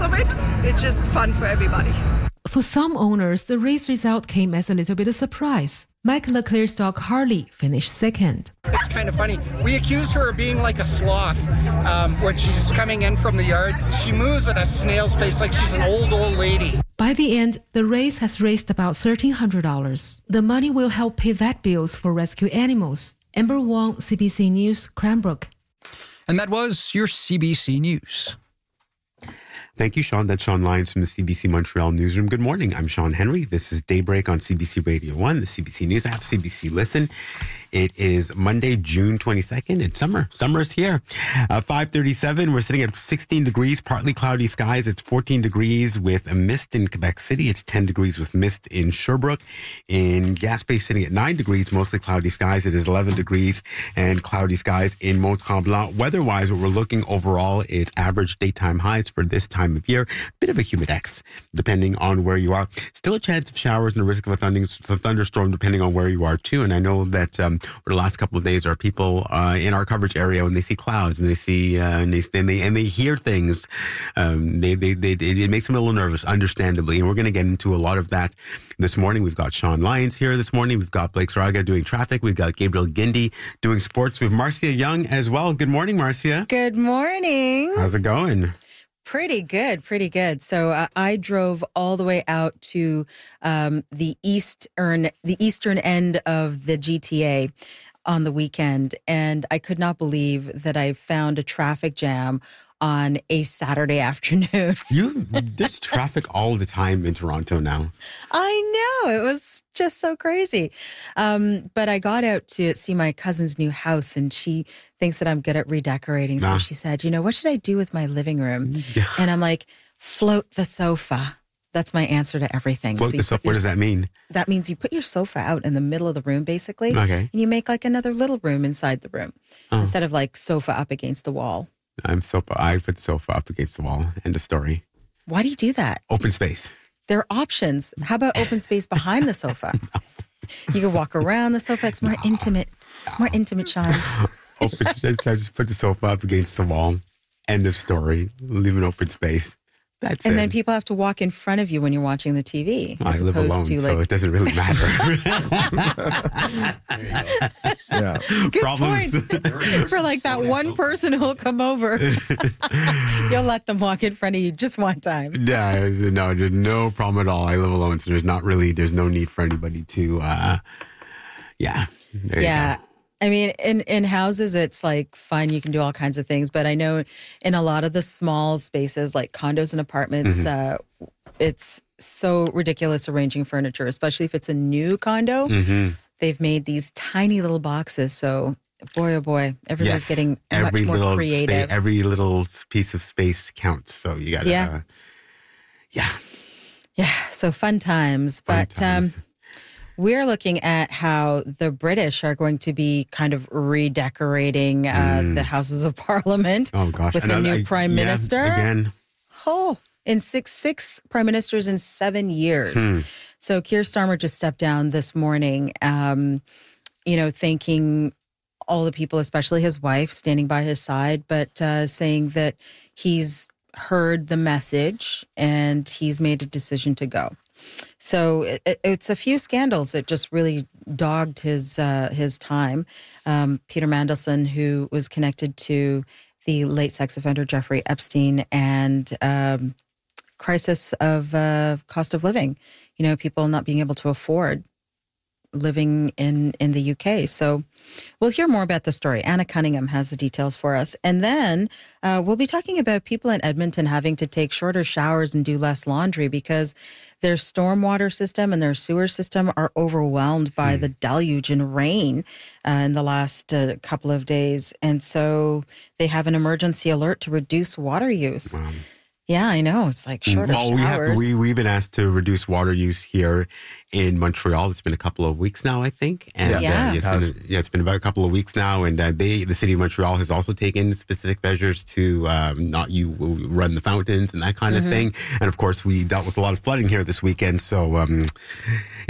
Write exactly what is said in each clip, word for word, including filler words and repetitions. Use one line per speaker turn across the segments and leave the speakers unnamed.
of it. It's just fun for everybody.
For some owners, the race result came as a little bit of surprise. Mike Leclerc's dog Harley finished second.
It's kind of funny. We accuse her of being like a sloth um, when she's coming in from the yard. She moves at a snail's pace like she's an old, old lady.
By the end, the race has raised about thirteen hundred dollars. The money will help pay vet bills for rescue animals. Amber Wong, C B C News, Cranbrook.
And that was your C B C News.
Thank you, Sean. That's Sean Lyons from the C B C Montreal Newsroom. Good morning. I'm Sean Henry. This is Daybreak on C B C Radio one, the C B C News app, C B C Listen. It is Monday, June twenty-second. It's summer. Summer is here. Uh, five thirty-seven. We're sitting at sixteen degrees, partly cloudy skies. It's fourteen degrees with a mist in Quebec City. It's ten degrees with mist in Sherbrooke. In Gaspé, sitting at nine degrees, mostly cloudy skies. It is eleven degrees and cloudy skies in Mont-Tremblant. Weather-wise, what we're looking overall is average daytime highs for this time of year. Bit of a humidex, depending on where you are. Still a chance of showers and a risk of a thunder- thunderstorm, depending on where you are, too. And I know that um, over the last couple of days, there are people uh, in our coverage area, when they see clouds and they see uh, and, they, and they and they hear things, um, they, they they it makes them a little nervous, understandably. And we're going to get into a lot of that this morning. We've got Sean Lyons here this morning. We've got Blake Saraga doing traffic. We've got Gabriel Gindi doing sports. We have Marcia Young as well. Good morning, Marcia.
Good morning.
How's it going?
Pretty good, pretty good. So uh, I drove all the way out to um, the eastern, the eastern end of the G T A on the weekend, and I could not believe that I found a traffic jam on a Saturday afternoon.
You there's traffic all the time in Toronto now.
I know, it was just so crazy. Um, but I got out to see my cousin's new house, and she thinks that I'm good at redecorating. So
Ah.
she said, you know, what should I do with my living room?
Yeah.
And I'm like, float the sofa. That's my answer to everything.
Float
So you
the sofa.
put your
What does that mean?
That means you put your sofa out in the middle of the room, basically.
Okay.
And you make like another little room inside the room
Oh.
instead of like sofa up against the wall.
I'm sofa. I put the sofa up against the wall. End of story.
Why do you do that?
Open space.
There are options. How about open space behind the sofa? You can walk around the sofa. It's more intimate. More intimate, Sean.
Open space. I just put the sofa up against the wall. End of story. Leave an open space. That's
And
it.
then people have to walk in front of you when you're watching the T V.
I
As
live
opposed
alone,
to
so
like,
it doesn't really matter.
Yeah.
good
Problems.
point. For like that one person who'll come over, you'll let them walk in front of you just one time.
Yeah, no, there's no problem at all. I live alone, so there's not really, there's no need for anybody to, uh, yeah. There you
Yeah.
go.
I mean, in, in houses, it's like fine, you can do all kinds of things. But I know in a lot of the small spaces, like condos and apartments, uh, it's so ridiculous arranging furniture, especially if it's a new condo.
Mm-hmm.
They've made these tiny little boxes. So, boy, oh boy, everyone's
Yes,
getting
every
much more
little
creative.
Spa- every little piece of space counts. So you gotta,
Yeah.
uh, yeah.
Yeah, so fun times.
Fun
But
times.
Um, we're looking at how the British are going to be kind of redecorating uh, the Houses of Parliament
Oh gosh,
with a
Another-
new
I-
prime
yeah,
minister.
again.
Oh, in six six prime ministers in seven years.
Hmm.
So Keir Starmer just stepped down this morning, um, you know, thanking all the people, especially his wife, standing by his side, but uh, saying that he's heard the message and he's made a decision to go. So it, it's a few scandals that just really dogged his uh, his time. Um, Peter Mandelson, who was connected to the late sex offender Jeffrey Epstein, and um, crisis of uh, cost of living. You know, people not being able to afford living in, in the U K. So we'll hear more about the story. Anna Cunningham has the details for us. And then uh, we'll be talking about people in Edmonton having to take shorter showers and do less laundry because their stormwater system and their sewer system are overwhelmed by the deluge and rain uh, in the last uh, couple of days. And so they have an emergency alert to reduce water use.
Wow.
Yeah, I know. It's like shorter
Well, we
showers.
have we we've been asked to reduce water use here in Montreal. It's been a couple of weeks now, I think. And
Yeah.
uh, it's been, yeah, it's been about a couple of weeks now, and uh, they, the city of Montreal, has also taken specific measures to um, not you run the fountains and that kind
Mm-hmm.
of thing. And of course, we dealt with a lot of flooding here this weekend. So, um, yeah.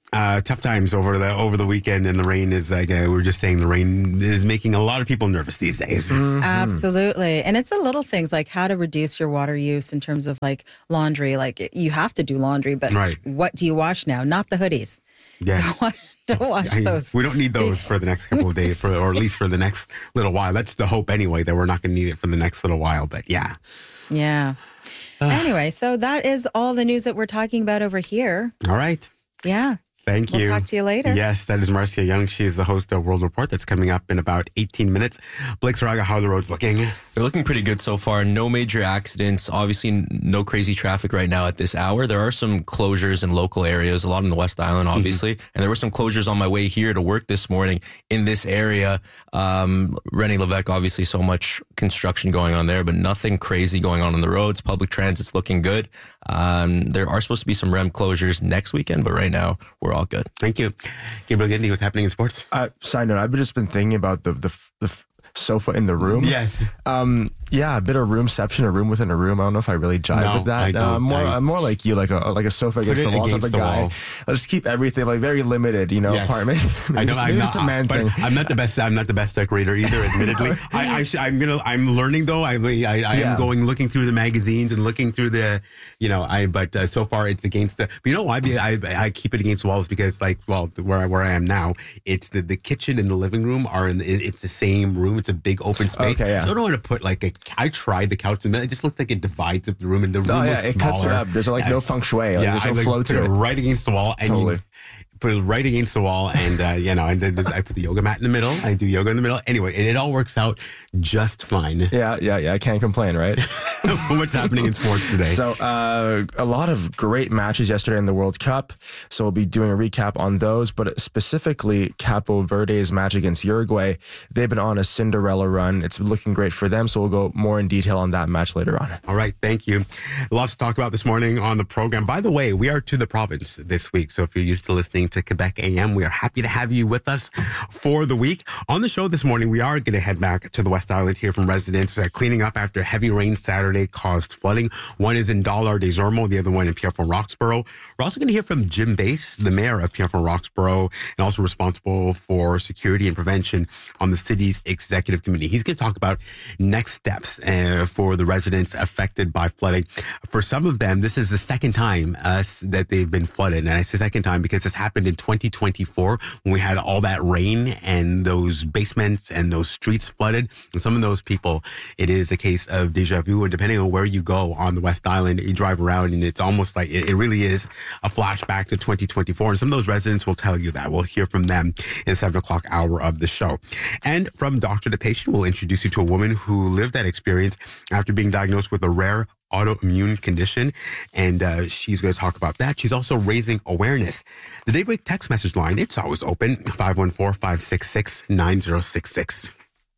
Uh, tough times over the over the weekend, and the rain is like uh, we were just saying. The rain is making a lot of people nervous these days.
Mm-hmm. Absolutely, and it's the little things like how to reduce your water use in terms of like laundry. Like you have to do laundry, but
right.
what do you wash now? Not the hoodies.
Yeah,
don't wash, don't wash
I,
those.
We don't need those for the next couple of days, for or at least for the next little while. That's the hope anyway, that we're not going to need it for the next little while. But yeah,
yeah. Anyway, so that is all the news that we're talking about over here.
All right.
Yeah.
Thank you.
We'll talk to you later.
Yes, that is Marcia Young. She is the host of World Report. That's coming up in about eighteen minutes. Blake Saraga, how are the roads looking?
They're looking pretty good so far. No major accidents. Obviously, no crazy traffic right now at this hour. There are some closures in local areas, a lot in the West Island, obviously. Mm-hmm. And there were some closures on my way here to work this morning in this area. Um, René Lévesque, obviously, so much construction going on there, but nothing crazy going on on the roads. Public transit's looking good. Um, there are supposed to be some R E M closures next weekend, but right now, we're all good.
Thank you. Gabriel Gindy, what's happening in sports?
Uh, side note, I've just been thinking about the the, the sofa in the room.
Yes.
Um, yeah, a bit of roomception, a room within a room. I don't know if I really jive
no,
with that.
I don't.
Uh, I'm more,
I,
I'm more like you, like a like a sofa against the wall type of guy.
Wall.
I'll just keep everything like very limited, you know,
yes.
apartment.
I know.
just,
I'm not,
just a man
but
thing.
I'm not the best. I'm not the best decorator either. Admittedly, I, I sh- I'm gonna. I'm learning though. I I, I
yeah.
am going looking through the magazines and looking through the, you know. I but uh, so far it's against the. But you know why? I, I I keep it against walls because like well where I, where I am now, it's the the kitchen and the living room are in. The, it's the same room. It's a big open space.
Okay, yeah.
So I don't want to put like a. I tried the couch and it just looks like it divides up the room and the room
Oh yeah,
looks
it
smaller.
cuts it up. There's like no feng shui. Like,
Yeah,
there's no
I like,
flow
put
to
it
it.
right against the wall and
Totally.
you put it right against the wall and uh, you know and then I put the yoga mat in the middle. I do yoga in the middle. Anyway, and it all works out just fine.
Yeah, yeah, yeah. I can't complain, right?
What's happening in sports today?
So, uh, a lot of great matches yesterday in the World Cup. So, we'll be doing a recap on those, but specifically Capo Verde's match against Uruguay. They've been on a Cinderella run. It's looking great for them. So, we'll go more in detail on that match later on.
All right. Thank you. Lots to talk about this morning on the program. By the way, we are to the province this week. So, if you're used to listening to Quebec A M, we are happy to have you with us for the week. On the show this morning, we are going to head back to the West Island, hear from residents uh, cleaning up after heavy rain Saturday caused flooding. One is in Dollard des Ormeaux, the other one in Pierrefonds-Roxborough. We're also going to hear from Jim Bass, the mayor of Pierrefonds-Roxborough, and also responsible for security and prevention on the city's executive committee. He's going to talk about next steps uh, for the residents affected by flooding. For some of them, this is the second time uh, that they've been flooded. And I say second time because this happened in twenty twenty-four when we had all that rain and those basements and those streets flooded. And some of those people, it is a case of deja vu. And depending on where you go on the West Island, you drive around and it's almost like it, it really is a flashback to twenty twenty-four. And some of those residents will tell you that. We'll hear from them in the seven o'clock hour of the show. And from doctor to patient, we'll introduce you to a woman who lived that experience after being diagnosed with a rare autoimmune condition, and uh, she's going to talk about that. She's also raising awareness. The Daybreak text message line, it's always open, five one four, five six six, nine zero six six.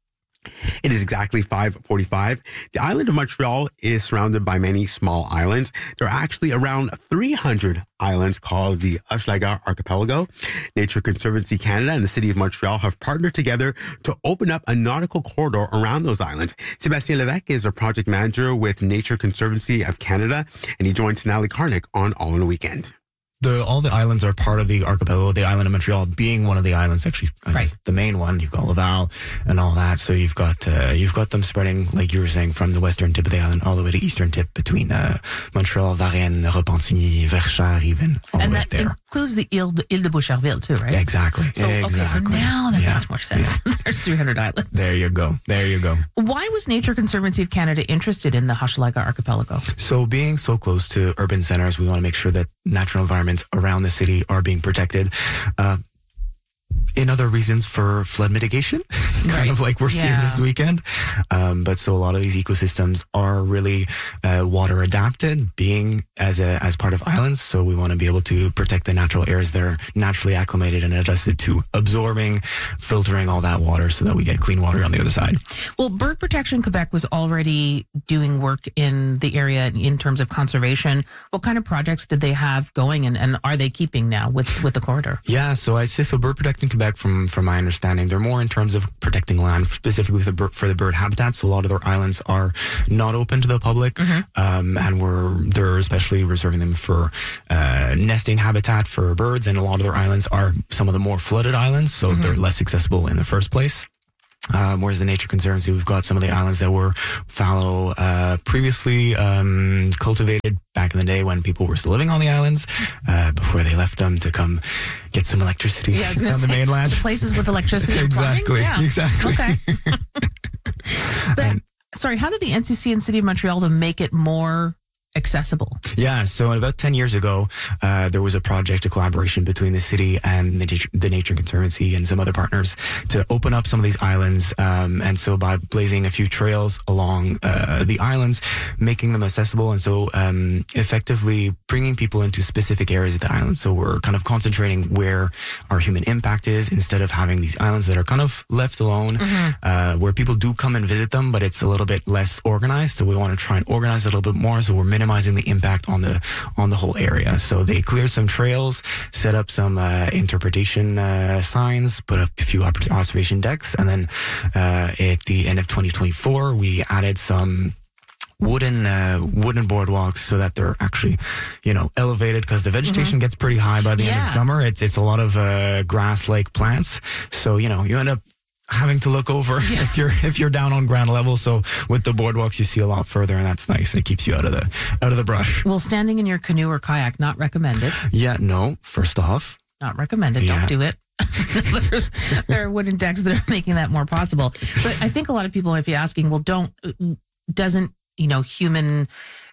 It is exactly five forty-five. The island of Montreal is surrounded by many small islands. There are actually around three hundred islands called the Hochelaga Archipelago. Nature Conservancy Canada and the City of Montreal have partnered together to open up a nautical corridor around those islands. Sébastien Lévesque is a project manager with Nature Conservancy of Canada, and he joins Natalie Karnick on All in a Weekend.
The, all the islands are part of the archipelago, the island of Montreal being one of the islands, actually, I
right.
guess the main one. You've got Laval and all that. So you've got, uh, you've got them spreading, like you were saying, from the western tip of the island all the way to eastern tip between, uh, Montreal, Varennes, Repentigny, Verchères, even all
and
the way
that
there.
includes the Ile de, Ile de Boucherville too, right?
Exactly.
So,
exactly.
okay, so now that
yeah.
makes more sense.
Yeah.
There's three hundred islands.
There you go. There you go.
Why was Nature Conservancy of Canada interested in the Hochelaga Archipelago?
So being so close to urban centers, we want to make sure that natural environments around the city are being protected. Uh, in other reasons for flood mitigation, kind
right.
of like we're
yeah.
seeing this weekend. Um, but so a lot of these ecosystems are really uh, water adapted, being as a as part of islands. So we want to be able to protect the natural areas that are naturally acclimated and adjusted to absorbing, filtering all that water so that we get clean water on the other side.
Well, Bird Protection Quebec was already doing work in the area in terms of conservation. What kind of projects did they have going, and, and are they keeping now with, with the corridor?
Yeah, so I say so Bird Protection Quebec Quebec, from from my understanding, they're more in terms of protecting land, specifically for the bird, for the bird habitat. So a lot of their islands are not open to the public, mm-hmm. um, and we're they're especially reserving them for uh, nesting habitat for birds. And a lot of their islands are some of the more flooded islands, so mm-hmm. they're less accessible in the first place. Um, whereas the Nature Conservancy, we've got some of the islands that were fallow, uh, previously um, cultivated back in the day when people were still living on the islands, uh, before they left them to come get some electricity
yeah,
on the
say,
mainland.
The places with electricity and
exactly,
plumbing? Yeah.
exactly.
Okay. But, and, sorry, how did the N C C and City of Montreal to make it more accessible?
Yeah, so about ten years ago, uh, there was a project, a collaboration between the city and the Nature, the Nature Conservancy and some other partners to open up some of these islands. Um, and so by blazing a few trails along uh, the islands, making them accessible, and so um, effectively bringing people into specific areas of the island. So we're kind of concentrating where our human impact is, instead of having these islands that are kind of left alone, mm-hmm. uh, where people do come and visit them, but it's a little bit less organized. So we want to try and organize it a little bit more, so we're minimizing the impact on the on the whole area. So they cleared some trails, set up some uh, interpretation uh, signs, put up a few observation decks, and then uh, at the end of twenty twenty-four, we added some wooden uh, wooden boardwalks so that they're actually, you know, elevated, because the vegetation mm-hmm. gets pretty high by the yeah. end of summer. It's it's a lot of uh, grass-like plants, so you know you end up having to look over yeah. if you're if you're down on ground level. So with the boardwalks, you see a lot further, and that's nice. It keeps you out of the out of the brush.
Well, standing in your canoe or kayak, not recommended.
Yeah, no. First off,
not recommended. Yeah. Don't do it. There's, there are wooden decks that are making that more possible. But I think a lot of people might be asking, well, don't doesn't you know human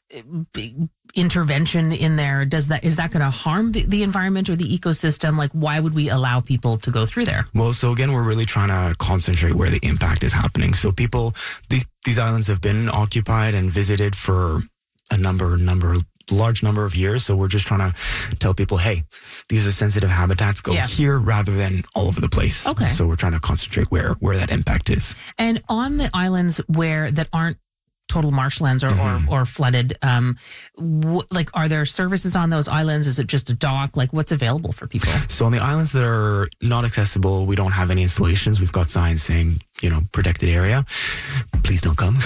intervention in there, does that is that going to harm the, the environment or the ecosystem? Like, why would we allow people to go through there?
Well, so again, we're really trying to concentrate where the impact is happening. So people, these these islands have been occupied and visited for a number number large number of years. So we're just trying to tell people, hey, these are sensitive habitats, go yeah. here rather than all over the place.
Okay.
So we're trying to concentrate where where that impact is.
And on the islands where that aren't total marshlands or, mm-hmm. or, or flooded, um, w- like, are there services on those islands? Is it just a dock? Like, what's available for people?
So on the islands that are not accessible, we don't have any installations. We've got signs saying, you know, protected area. Please don't come.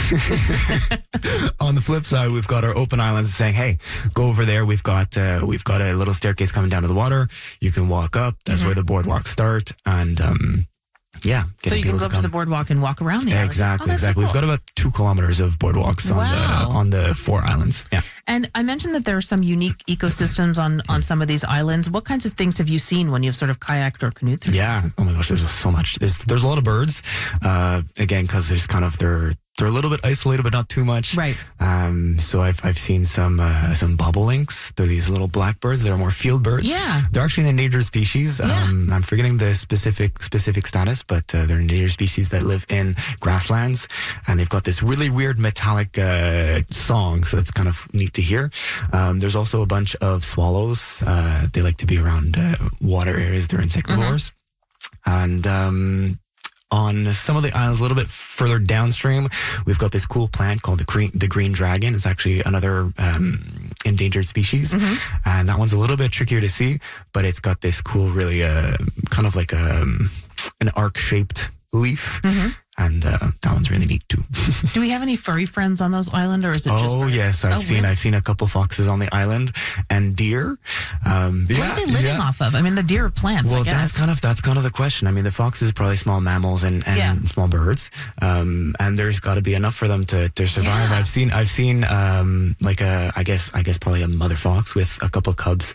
On the flip side, we've got our open islands saying, hey, go over there. We've got, uh, we've got a little staircase coming down to the water. You can walk up. That's mm-hmm. where the boardwalks start. And, um, yeah.
So you can go up to, to the boardwalk and walk around the island.
Exactly,
oh,
exactly.
So cool.
We've got about two kilometers of boardwalks on
wow.
the on the four islands. Yeah.
And I mentioned that there are some unique ecosystems on, on some of these islands. What kinds of things have you seen when you've sort of kayaked or canoed through?
Yeah. Oh my gosh, there's so much. There's there's a lot of birds. Uh, again, because there's kind of they're they're a little bit isolated, but not too much.
Right.
Um. So I've I've seen some uh, some bobolinks. They're these little blackbirds that are more field birds.
Yeah.
They're actually an endangered species.
Yeah.
Um. I'm forgetting the specific specific status, but uh, they're an endangered species that live in grasslands, and they've got this really weird metallic uh, song. So that's kind of neat to hear. Um. There's also a bunch of swallows. Uh. They like to be around uh, water areas. They're insectivores, mm-hmm. and um. On some of the islands, a little bit further downstream, we've got this cool plant called the green, the green dragon. It's actually another um, endangered species, mm-hmm. and that one's a little bit trickier to see, but it's got this cool, really uh, kind of like a, um, an arc-shaped leaf, mm-hmm. and uh, that one's really neat too.
Do we have any furry friends on those islands, or is it
oh,
just?
Oh yes, I've
oh,
seen
really?
I've seen a couple foxes on the island and deer. Um,
what
yeah,
are they living
yeah.
off of? I mean, the deer are plants.
Well,
I guess.
that's kind of that's kind of the question. I mean, the foxes are probably small mammals and, and
yeah.
small birds, um, and there's got to be enough for them to, to survive.
Yeah.
I've seen I've seen um, like a I guess I guess probably a mother fox with a couple cubs,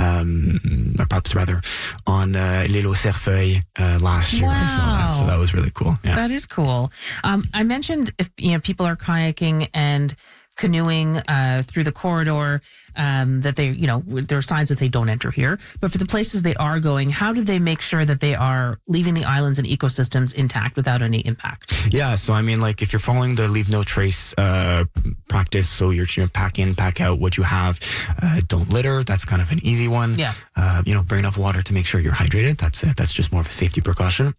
um, or pups rather, on uh, l'île aux Cerfeuilles uh, last year.
Wow.
I saw that, so that was really cool. Yeah.
That is cool. Um, I mentioned if you know people are kayaking and canoeing uh, through the corridor, um, that they, you know, there are signs that say don't enter here. But for the places they are going, how do they make sure that they are leaving the islands and ecosystems intact without any impact?
Yeah, so I mean, like if you're following the leave no trace uh, practice, so you're you know, pack in, pack out what you have, uh, don't litter. That's kind of an easy one.
Yeah.
Uh, you know, bring enough water to make sure you're hydrated. That's it. That's just more of a safety precaution.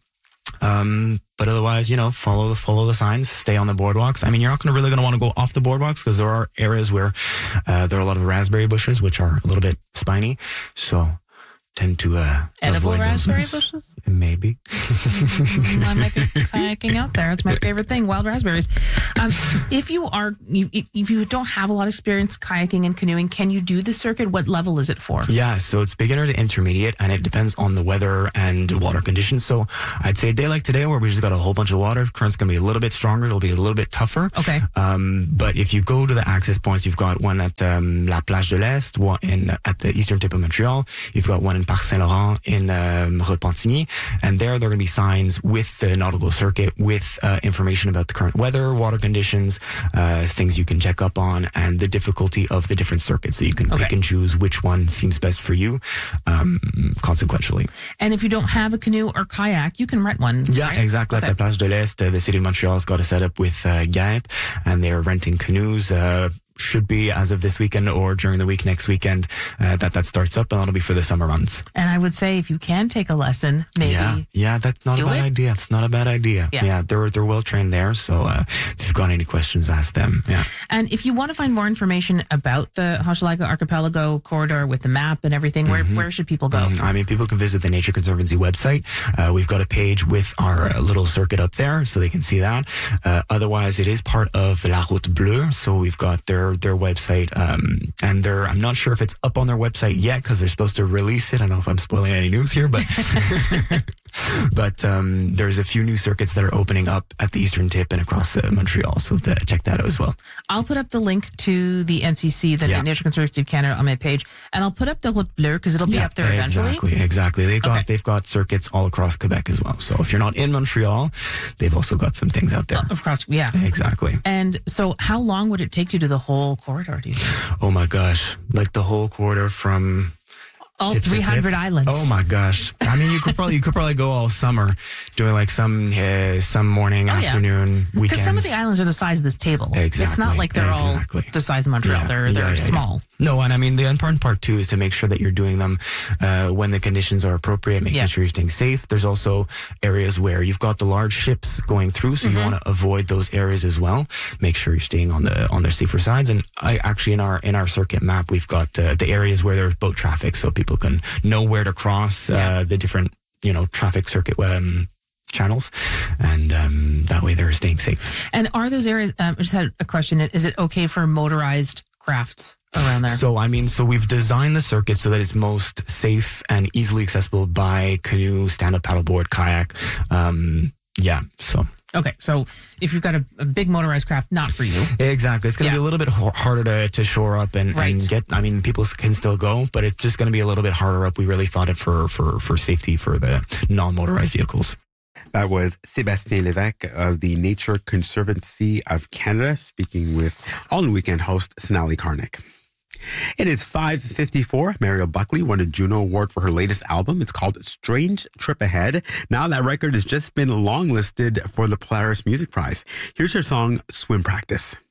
Um, but otherwise, you know, follow the follow the signs, stay on the boardwalks. I mean, you're not going to really going to want to go off the boardwalks because there are areas where uh, there are a lot of raspberry bushes, which are a little bit spiny. So tend to uh,
Edible
avoid
raspberry
those ones.
bushes?
Maybe.
Mm, I might be kayaking out there. It's my favorite thing, wild raspberries. Um, if you are, you, if you don't have a lot of experience kayaking and canoeing, can you do the circuit? What level is it for?
Yeah, so it's beginner to intermediate, and it depends on the weather and water conditions. So I'd say a day like today, where we just got a whole bunch of water, current's going to be a little bit stronger. It'll be a little bit tougher.
Okay.
Um, but if you go to the access points, you've got one at um, La Plage de l'Est, one in at the eastern tip of Montreal. You've got one in Parc Saint-Laurent in um, Repentigny, and there there are going to be signs with the nautical circuit with uh, information about the current weather, water conditions, uh, things you can check up on, and the difficulty of the different circuits. So you can
Okay.
pick and choose which one seems best for you, um, consequentially.
And if you don't have a canoe or kayak, you can rent one.
Yeah,
right?
exactly.
Okay.
At La Plage de l'Est, uh, the city of Montreal's got a setup with uh, Gap, and they're renting canoes. Uh, should be as of this weekend or during the week next weekend uh, that that starts up, and that'll be for the summer months.
And I would say if you can take a lesson, maybe.
Yeah, yeah, that's not
do
a bad
it?
idea. It's not a bad idea.
Yeah.
Yeah, they're they're well trained there. So uh, if you've got any questions, ask them. Yeah.
And if you want to find more information about the Hochelaga Archipelago corridor with the map and everything, where, where should people go?
Mm, I mean, people can visit the Nature Conservancy website. Uh, we've got a page with our uh, little circuit up there, so they can see that. Uh, otherwise, it is part of La Route Bleue, so we've got their their website, um, and they're I'm not sure if it's up on their website yet because they're supposed to release it. I don't know if I'm spoiling any news here, but but um, there's a few new circuits that are opening up at the eastern tip and across uh, Montreal, so to check that out as well.
I'll put up the link to the N C C, the
Yeah.
Nature Conservancy of Canada, on my page, and I'll put up the Route Bleue because it'll be up there eventually.
Exactly, exactly. They've got
Okay.
they've got circuits all across Quebec as well. So if you're not in Montreal, they've also got some things out there.
Of course, yeah.
Exactly.
And so, how long would it take you to do the whole corridor? Do you think?
Oh my gosh, like the whole quarter from
All
tip to
three hundred
tip.
islands.
Oh my gosh! I mean, you could probably you could probably go all summer doing like some uh, some morning,
Oh, yeah.
afternoon,
Because
weekends.
some of the islands are the size of this table.
Exactly.
It's not like they're
Exactly.
all the size of Montreal.
Yeah,
They're they're
yeah, yeah,
small.
yeah. No, and I mean the important part too is to make sure that you're doing them uh, when the conditions are appropriate, making
Yeah.
sure you're staying safe. There's also areas where you've got the large ships going through, so
Mm-hmm.
you want to avoid those areas as well. Make sure you're staying on the on the safer sides. And I actually in our in our circuit map we've got uh, the areas where there's boat traffic, so people can know where to cross uh,
Yeah.
the different you know traffic circuit um, channels, and um, that way they're staying safe.
And are those areas? Um, I just had a question. Is it okay for motorized crafts around there?
So, I mean, so we've designed the circuit so that it's most safe and easily accessible by canoe, stand-up paddleboard, kayak. Um, yeah, so.
Okay, so if you've got a, a big motorized craft, not for you.
Exactly. It's going to
Yeah.
be a little bit ho- harder to, to shore up and,
Right.
and get, I mean, people can still go, but it's just going to be a little bit harder up. We really thought it for, for, for safety for the non-motorized vehicles.
That was Sébastien Lévesque of the Nature Conservancy of Canada speaking with All Weekend host Sonali Karnik. It is five fifty-four. Mariel Buckley won a Juno Award for her latest album. It's called Strange Trip Ahead. Now that record has just been longlisted for the Polaris Music Prize. Here's her song, Swim Practice.